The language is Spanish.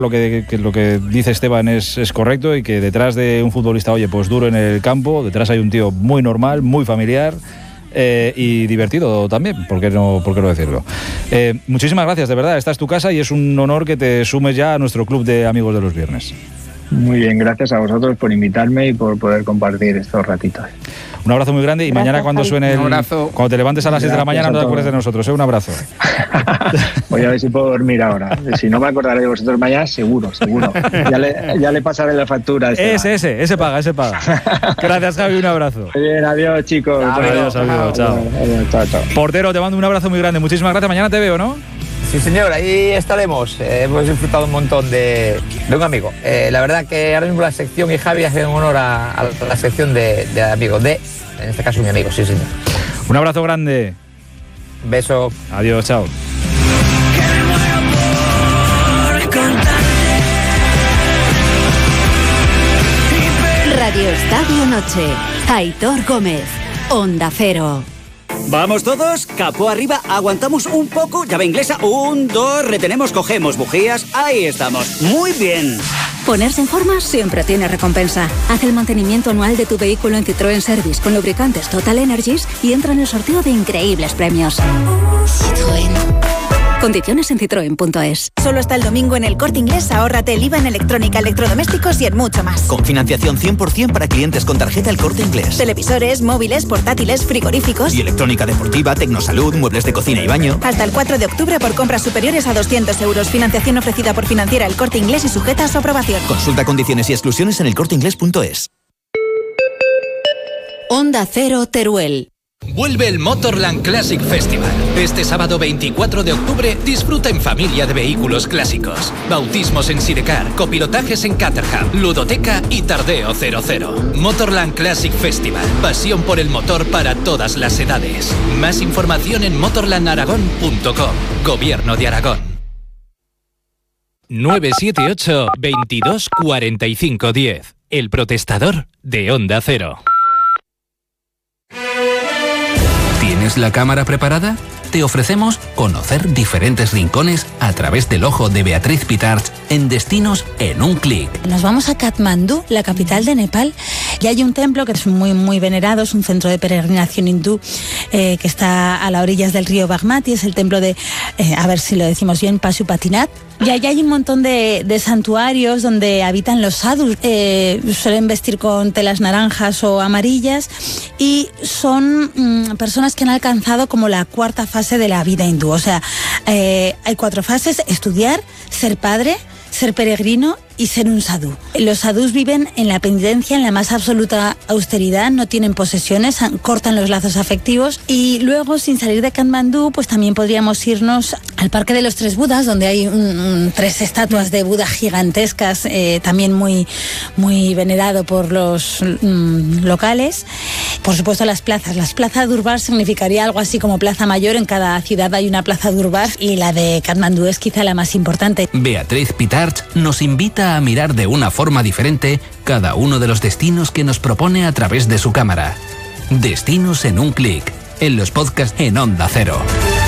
Lo que dice Esteban es correcto, y que detrás de un futbolista, oye, pues duro en el campo, detrás hay un tío muy normal, muy familiar y divertido también, ¿por qué no decirlo? Muchísimas gracias, de verdad, esta es tu casa y es un honor que te sumes ya a nuestro club de amigos de los viernes. Muy bien, gracias a vosotros por invitarme y por poder compartir estos ratitos. Un abrazo muy grande y gracias, mañana cuando suene cuando te levantes a las 6 de la mañana no te acuerdes de nosotros, un abrazo. Voy a ver si puedo dormir ahora. Si no me acordaré de vosotros mañana, seguro. Ya le pasaré la factura. Ese paga. Gracias, Javi, un abrazo. Muy bien, adiós, chicos. Adiós, chao. Chao. Portero, te mando un abrazo muy grande. Muchísimas gracias. Mañana te veo, ¿no? Sí, señor, ahí estaremos. Hemos disfrutado un montón de un amigo. La verdad que ahora mismo la sección y Javi hacen honor a la sección de amigos, en este caso mi amigo, sí, señor. Un abrazo grande. Beso. Adiós, chao. Radio Estadio Noche. Aitor Gómez. Onda Cero. ¿Vamos todos? Capó arriba, aguantamos un poco, llave inglesa, 1, 2, retenemos, cogemos bujías, ahí estamos, muy bien. Ponerse en forma siempre tiene recompensa. Haz el mantenimiento anual de tu vehículo en Citroën Service con lubricantes Total Energies y entra en el sorteo de increíbles premios. Citroën. Condiciones en citroen.es. Solo hasta el domingo en El Corte Inglés ahórrate el IVA en electrónica, electrodomésticos y en mucho más. Con financiación 100% para clientes con tarjeta El Corte Inglés. Televisores, móviles, portátiles, frigoríficos. Y electrónica deportiva, tecnosalud, muebles de cocina y baño. Hasta el 4 de octubre por compras superiores a 200 euros. Financiación ofrecida por Financiera El Corte Inglés y sujeta a su aprobación. Consulta condiciones y exclusiones en elcorteinglés.es. Onda Cero Teruel. Vuelve el Motorland Classic Festival. Este sábado 24 de octubre disfruta en familia de vehículos clásicos. Bautismos en Sidecar, copilotajes en Caterham, ludoteca y tardeo 00. Motorland Classic Festival. Pasión por el motor para todas las edades. Más información en motorlandaragón.com. Gobierno de Aragón. 978 22 45 10. El protestador de Onda Cero. ¿Tienes la cámara preparada? Te ofrecemos conocer diferentes rincones a través del ojo de Beatriz Pitarch en Destinos en un clic. Nos vamos a Katmandú, la capital de Nepal, y hay un templo que es muy venerado, es un centro de peregrinación hindú que está a las orillas del río Bagmati, es el templo de, a ver si lo decimos bien, Pashupatinath. Y allá hay un montón de santuarios donde habitan los sadhus. Suelen vestir con telas naranjas o amarillas y son personas que han alcanzado como la cuarta fase de la vida hindú. O sea, hay 4 fases: estudiar, ser padre, ser peregrino y ser un sadhu. Los sadhus viven en la penitencia, en la más absoluta austeridad, no tienen posesiones, cortan los lazos afectivos, y luego, sin salir de Katmandú, pues también podríamos irnos al Parque de los Tres Budas, donde hay 3 estatuas de Buda gigantescas, también muy venerado por los locales. Por supuesto, las plazas. Las plazas Durbar significaría algo así como Plaza Mayor. En cada ciudad hay una Plaza Durbar y la de Katmandú es quizá la más importante. Beatriz Pitarch nos invita a mirar de una forma diferente cada uno de los destinos que nos propone a través de su cámara. Destinos en un clic, en los podcasts en Onda Cero.